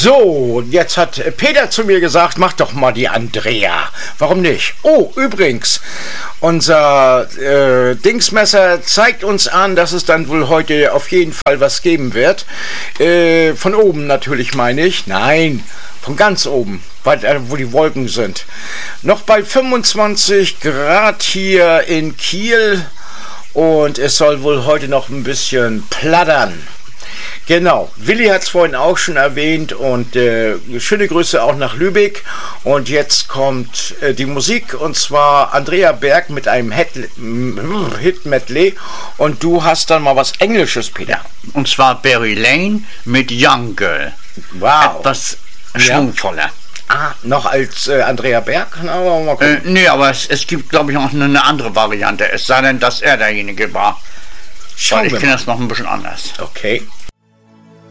So, jetzt hat Peter zu mir gesagt, mach doch mal die Andrea. Warum nicht? Oh, übrigens, unser Dingsmesser zeigt uns an, dass es dann wohl heute auf jeden Fall was geben wird. Von oben natürlich meine ich. Nein, von ganz oben, wo die Wolken sind. Noch bei 25 Grad hier in Kiel und es soll wohl heute noch ein bisschen plattern. Genau, Willi hat es vorhin auch schon erwähnt und schöne Grüße auch nach Lübeck. Und jetzt kommt die Musik und zwar Andrea Berg mit einem Hit-Medley und du hast dann mal was Englisches, Peter. Und zwar Barry Lane mit Young Girl. Wow. Etwas schwungvoller. Ah, noch als Andrea Berg? Nee, aber es gibt, glaube ich, noch eine andere Variante. Es sei denn, dass er derjenige war. Schauen Weil ich wir kenne mal. das noch ein bisschen anders. Okay.